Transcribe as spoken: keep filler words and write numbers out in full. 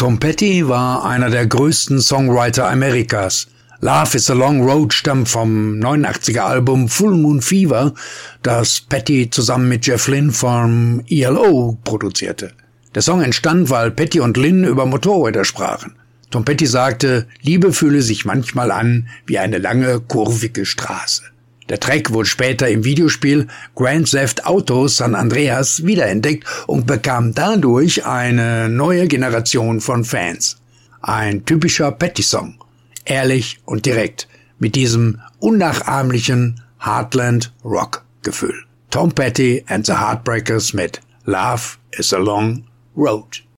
Tom Petty war einer der größten Songwriter Amerikas. Love is a Long Road stammt vom neunundachtziger Album Full Moon Fever, das Petty zusammen mit Jeff Lynne vom E L O produzierte. Der Song entstand, weil Petty und Lynne über Motorräder sprachen. Tom Petty sagte, Liebe fühle sich manchmal an wie eine lange, kurvige Straße. Der Track wurde später im Videospiel Grand Theft Auto San Andreas wiederentdeckt und bekam dadurch eine neue Generation von Fans. Ein typischer Petty-Song. Ehrlich und direkt. Mit diesem unnachahmlichen Heartland-Rock-Gefühl. Tom Petty and the Heartbreakers mit Love is a Long Road.